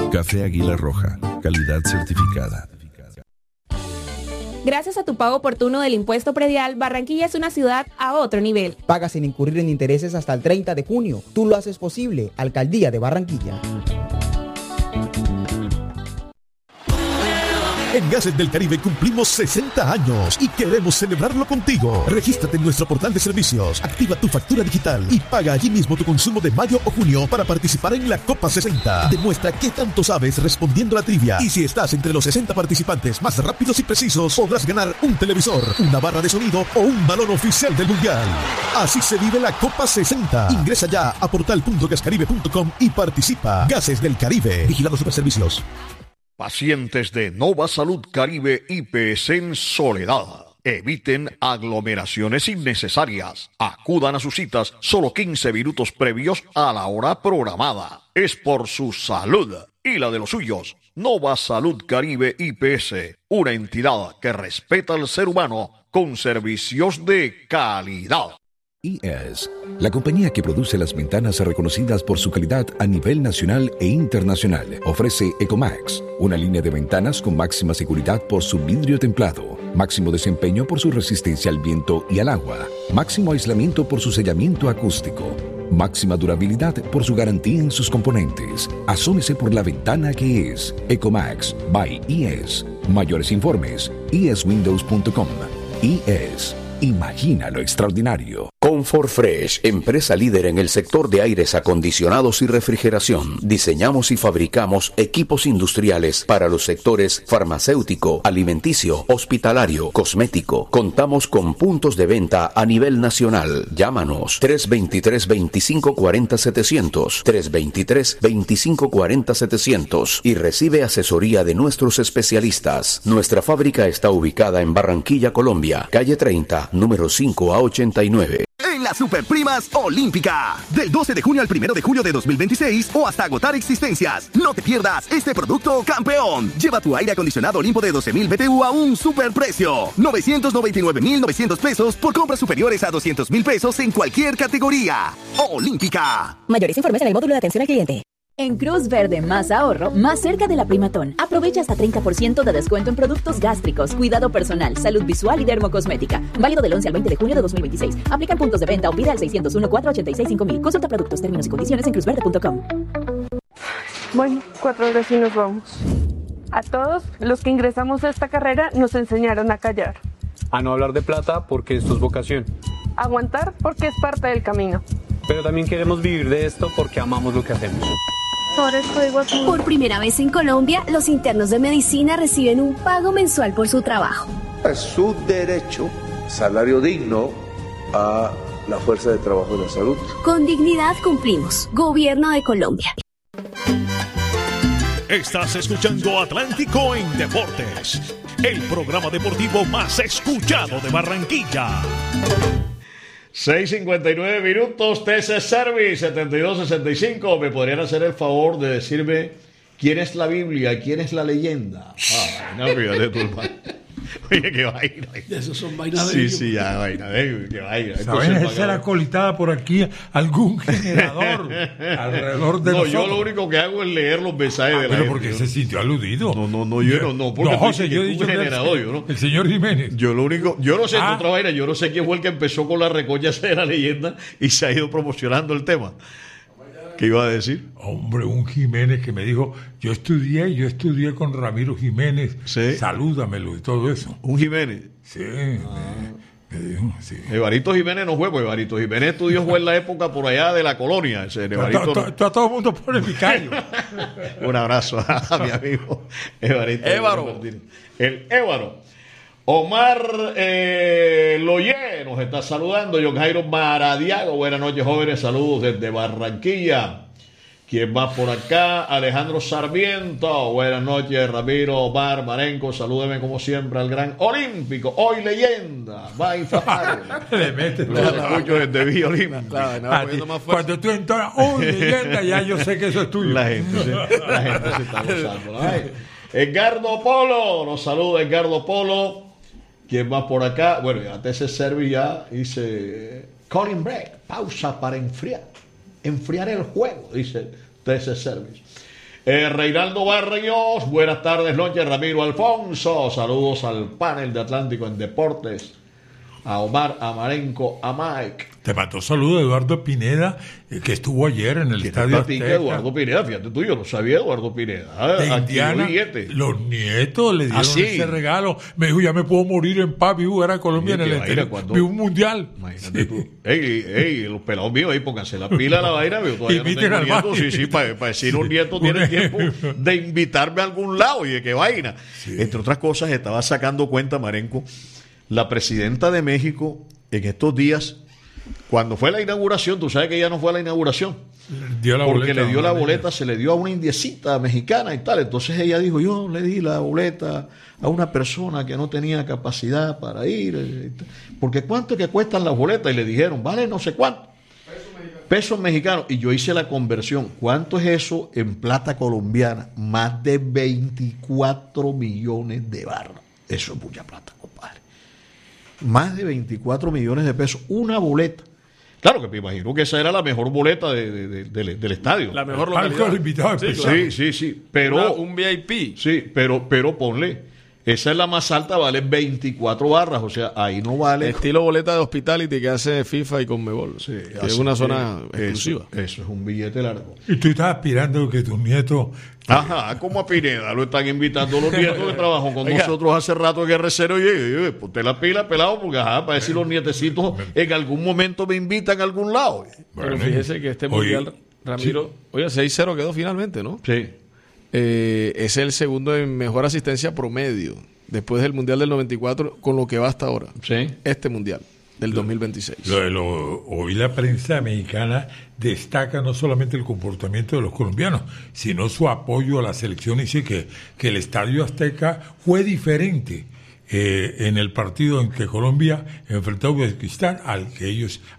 Café Águila Roja, calidad certificada. Gracias a tu pago oportuno del impuesto predial, Barranquilla es una ciudad a otro nivel. Paga sin incurrir en intereses hasta el 30 de junio. Tú lo haces posible. Alcaldía de Barranquilla. En Gases del Caribe cumplimos 60 años y queremos celebrarlo contigo. Regístrate en nuestro portal de servicios, activa tu factura digital y paga allí mismo tu consumo de mayo o junio para participar en la Copa 60. Demuestra qué tanto sabes respondiendo a la trivia. Y si estás entre los 60 participantes más rápidos y precisos, podrás ganar un televisor, una barra de sonido o un balón oficial del Mundial. Así se vive la Copa 60. Ingresa ya a portal.gascaribe.com y participa. Gases del Caribe. Vigilado Superservicios. Pacientes de Nova Salud Caribe IPS en Soledad. Eviten aglomeraciones innecesarias. Acudan a sus citas solo 15 minutos previos a la hora programada. Es por su salud y la de los suyos. Nova Salud Caribe IPS, una entidad que respeta al ser humano con servicios de calidad. IES, la compañía que produce las ventanas reconocidas por su calidad a nivel nacional e internacional, ofrece Ecomax, una línea de ventanas con máxima seguridad por su vidrio templado, máximo desempeño por su resistencia al viento y al agua, máximo aislamiento por su sellamiento acústico, máxima durabilidad por su garantía en sus componentes. Asómese por la ventana que es Ecomax by IES. Mayores informes, ieswindows.com. IES. Imagina lo extraordinario. Comfort Fresh, empresa líder en el sector de aires acondicionados y refrigeración. Diseñamos y fabricamos equipos industriales para los sectores farmacéutico, alimenticio, hospitalario, cosmético. Contamos con puntos de venta a nivel nacional. Llámanos 323-2540-700, 323-2540-700 y recibe asesoría de nuestros especialistas. Nuestra fábrica está ubicada en Barranquilla, Colombia, calle 30, número 5 a 89. En las Superprimas Olímpica, del 12 de junio al 1 de julio de 2026 o hasta agotar existencias. No te pierdas este producto campeón. Lleva tu aire acondicionado Olimpo de 12.000 BTU a un superprecio. 999.900 pesos por compras superiores a 200.000 pesos en cualquier categoría. Olímpica. Mayores informes en el módulo de atención al cliente. En Cruz Verde Más Ahorro, más cerca de la Primatón. Aprovecha hasta 30% de descuento en productos gástricos, cuidado personal, salud visual y dermocosmética. Válido del 11 al 20 de junio de 2026. Aplican puntos de venta o pida al 601-486-5000. Consulta productos, términos y condiciones en cruzverde.com. Bueno, 4 horas y nos vamos. A todos los que ingresamos a esta carrera nos enseñaron a callar. A no hablar de plata porque esto es vocación. Aguantar porque es parte del camino. Pero también queremos vivir de esto porque amamos lo que hacemos. Por primera vez en Colombia, los internos de medicina reciben un pago mensual por su trabajo. Es su derecho, salario digno a la fuerza de trabajo de la salud. Con dignidad cumplimos. Gobierno de Colombia. Estás escuchando Atlántico en Deportes, el programa deportivo más escuchado de Barranquilla. 6:59 minutos, TC Service 7265. ¿Me podrían hacer el favor de decirme quién es la Biblia, quién es la leyenda? No, fíjate tú, hermano. Oye, qué vaina. Esas son vainas de ellos. Sí, ya, vaina de ellos, qué vaina. ¿Saben ser acolitada por aquí algún generador alrededor de nosotros? Yo lo único que hago es leer los mensajes de la pero gente. porque se sintió aludido. No, yo no. Porque José, yo he dicho generador, yo no. El señor Jiménez. Yo no sé, otra vaina, yo no sé quién fue el que empezó con la recolla de la leyenda y se ha ido promocionando el tema. ¿Qué iba a decir? Hombre, un Jiménez que me dijo, yo estudié con Ramiro Jiménez, ¿sí? Salúdamelo y todo eso. ¿Un Jiménez? Sí, me dijo, sí. Evarito Jiménez no fue, pues Evarito Jiménez estudió fue en la época por allá de la colonia. Tú a todo el mundo pone picayo. Un abrazo a mi amigo Evarito. Évaro. El Évaro. Omar Loyé nos está saludando. John Jairo Maradiago, buenas noches, jóvenes. Saludos desde Barranquilla. ¿Quién va por acá? Alejandro Sarmiento, buenas noches. Ramiro Omar Marenco, salúdeme como siempre al gran olímpico, hoy leyenda. Va a inflar. Le metes lo escucho desde Villa Olímpico. Claro, cuando tú entras, hoy leyenda, ya yo sé que eso es tuyo. La gente se está gozando. Edgardo Polo, nos saluda Edgardo Polo. ¿Quién va por acá? Bueno, ya TC Service ya dice calling break, pausa para enfriar el juego, dice TC Service. Reinaldo Barrios, buenas tardes, noche, Ramiro Alfonso, saludos al panel de Atlántico en Deportes, a Omar, a Marenco, a Mike. Te mandó saludo Eduardo Pineda, que estuvo ayer en el Estadio Azteca. Eduardo Pineda, fíjate tú, yo no sabía Eduardo Pineda. De Indiana, los nietos le dieron ese regalo. Me dijo, ya me puedo morir en paz, vi jugar a Colombia en el exterior. Vi un mundial. Imagínate tú. Ey, los pelados míos, ahí pónganse la pila a la vaina. Yo todavía no tengo nietos. Sí, para decir un nieto tiene tiempo de invitarme a algún lado y de qué vaina. Sí. Entre otras cosas, estaba sacando cuenta, Marenco, la presidenta de México en estos días, cuando fue la inauguración, tú sabes que ella no fue a la inauguración, porque le dio la boleta, se le dio a una indiecita mexicana y tal. Entonces ella dijo, yo le di la boleta a una persona que no tenía capacidad para ir, porque ¿cuánto es que cuestan las boletas? Y le dijeron, vale no sé cuánto, pesos mexicanos. Y yo hice la conversión, ¿cuánto es eso en plata colombiana? Más de 24 millones de barras. Eso es mucha plata, compadre. Más de 24 millones de pesos, una boleta. Claro que me imagino que esa era la mejor boleta del estadio. La mejor localidad. Sí, pero un VIP. Sí, pero ponle, esa es la más alta, vale 24 barras, o sea, ahí no vale. Estilo boleta de Hospitality que hace FIFA y Conmebol. Sí, que es una zona exclusiva. Eso es un billete largo. Y tú estás aspirando que tus nietos... Ajá, como a Pineda, lo están invitando los nietos que trabajan con nosotros hace rato en R0 y ponte la pila, pelado, porque para decir los nietecitos en algún momento me invitan a algún lado. Pero fíjese que este mundial, Ramiro, 6-0 quedó finalmente, ¿no? Sí. Es el segundo en mejor asistencia promedio después del mundial del 94 con lo que va hasta ahora. Sí. Este mundial del 2026. Hoy la prensa mexicana destaca no solamente el comportamiento de los colombianos, sino su apoyo a la selección. Dice que el Estadio Azteca fue diferente en el partido en que Colombia enfrentó a Uzbekistán al que ellos